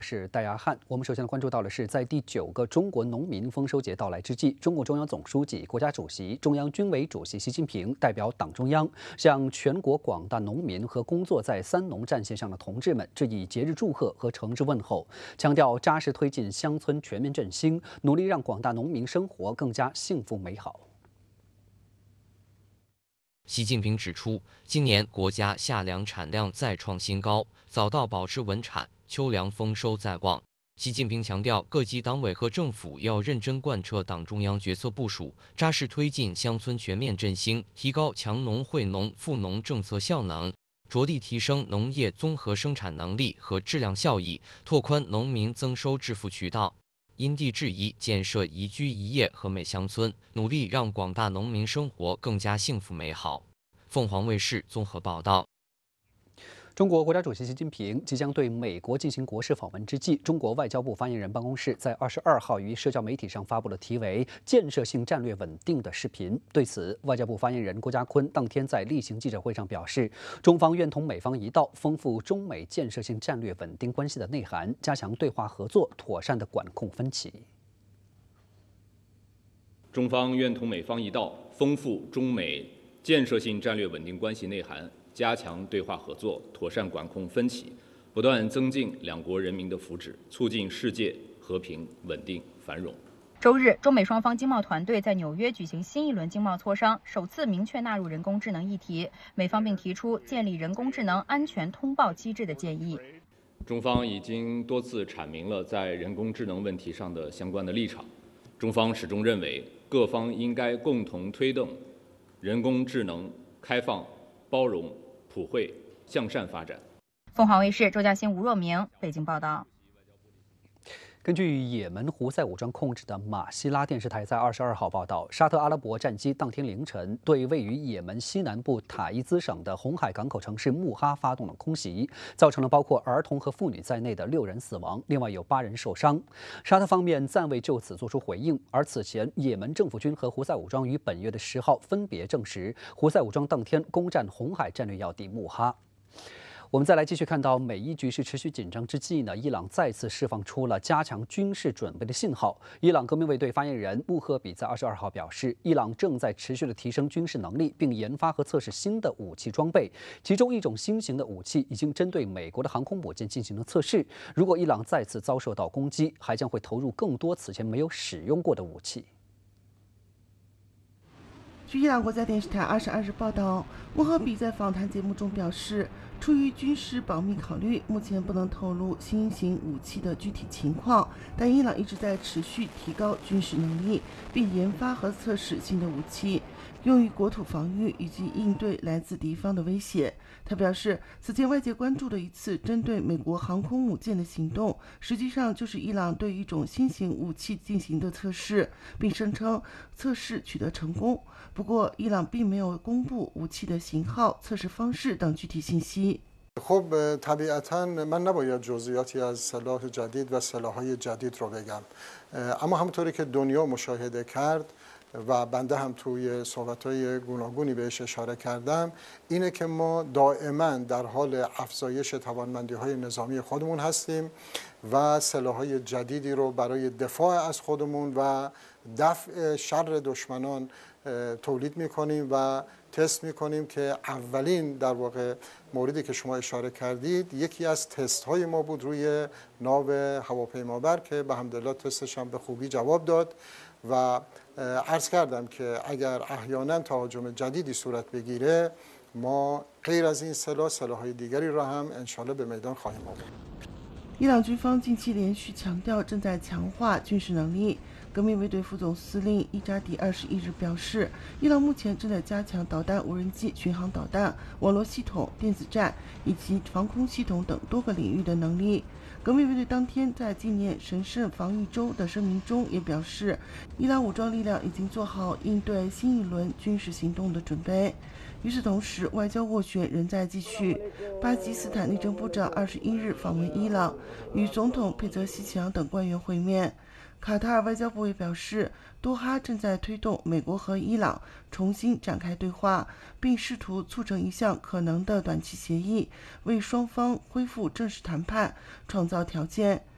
是戴亚汉。我们首先关注到的是，在第9个中国农民丰收节到来之际，中共中央总书记、国家主席、中央军委主席习近平代表党中央，向全国广大农民和工作在三农战线上的同志们致以节日祝贺和诚挚问候，强调扎实推进乡村全面振兴，努力让广大农民生活更加幸福美好。 习近平指出，今年国家夏粮产量再创新高，早稻保持稳产，秋粮丰收在望。习近平强调，各级党委和政府要认真贯彻党中央决策部署，扎实推进乡村全面振兴，提高强农惠农富农政策效能，着力提升农业综合生产能力和质量效益，拓宽农民增收致富渠道。因地制宜建设宜居宜业和美乡村，努力让广大农民生活更加幸福美好。凤凰卫视综合报道。 中国国家主席习近平即将对美国进行国事访问之际，中国外交部发言人办公室在22号于社交媒体上发布了题为“建设性战略稳定”的视频。对此，外交部发言人郭家坤当天在例行记者会上表示，中方愿同美方一道，丰富中美建设性战略稳定关系的内涵，加强对话合作，妥善地管控分歧。 中方愿同美方一道，丰富中美建设性战略稳定关系内涵，加强对话合作，妥善管控分歧，不断增进两国人民的福祉，促进世界和平、稳定、繁荣。 周日，中美双方经贸团队在纽约举行新一轮经贸磋商，首次明确纳入人工智能议题。美方并提出建立人工智能安全通报机制的建议。 中方已经多次阐明了在人工智能问题上的相关的立场。中方始终认为，各方应该共同推动人工智能开放、包容、普惠、向善发展。 凤凰卫视周嘉欣、吴若明北京报道。 根据也门胡塞武装控制的马希拉电视台在22号报道，沙特阿拉伯战机当天凌晨对位于也门西南部塔伊兹省的红海港口城市穆哈发动了空袭，造成了包括儿童和妇女在内的6人死亡，另外有8人受伤。沙特方面暂未就此作出回应。而此前，也门政府军和胡塞武装于本月的10号分别证实，胡塞武装当天攻占红海战略要地穆哈。我们再来继续看到，美伊局势持续紧张之际呢，伊朗再次释放出了加强军事准备的信号。伊朗革命卫队发言人穆赫比在22号表示，伊朗正在持续的提升军事能力，并研发和测试新的武器装备，其中一种新型的武器已经针对美国的航空母舰进行了测试。如果伊朗再次遭受到攻击，还将会投入更多此前没有使用过的武器。 据伊朗国家电视台22日报道，穆赫比在访谈节目中表示，出于军事保密考虑，目前不能透露新型武器的具体情况，但伊朗一直在持续提高军事能力，并研发和测试新的武器，用于国土防御以及应对来自敌方的威胁。他表示，此前外界关注的一次针对美国航空母舰的行动，实际上就是伊朗对一种新型武器进行的测试，并声称测试取得成功。不过，伊朗并没有公布武器的型号、测试方式等具体信息。 خب طبیعتاً من نباید جزئیاتی از سلاح جدید و سلاح‌های جدید رو بگم، اما همونطوری که دنیا مشاهده کرد و بنده هم توی صحبت‌های گوناگونی بهش اشاره کردم، اینه که ما دائما در حال افزایش توانمندی‌های نظامی خودمون هستیم و سلاح‌های جدیدی رو برای دفاع از خودمون و دفع شر دشمنان تولید می‌کنیم و تست می‌کنیم که اولین در واقع موردی که شما اشاره کردید یکی از تست‌های ما بود روی ناو هواپیمابر که به حمدالله تستش هم به خوبی جواب داد و عرض کردم که اگر احیانا تهاجم جدیدی صورت بگیره ما غیر از این سلاح‌های دیگری را هم انشالله به میدان خواهیم آورد。 伊朗军方近期连续强调正在强化军事能力。革命卫队副总司令伊扎迪21日表示，伊朗目前正在加强导弹、无人机、巡航导弹、网络系统、电子战以及防空系统等多个领域的能力。革命卫队当天在纪念神圣防御周的声明中也表示，伊朗武装力量已经做好应对新一轮军事行动的准备。与此同时，外交斡旋仍在继续。巴基斯坦内政部长21日访问伊朗，与总统佩泽西强等官员会面。卡塔尔外交部也表示，多哈正在推动美国和伊朗重新展开对话，并试图促成一项可能的短期协议，为双方恢复正式谈判创造条件。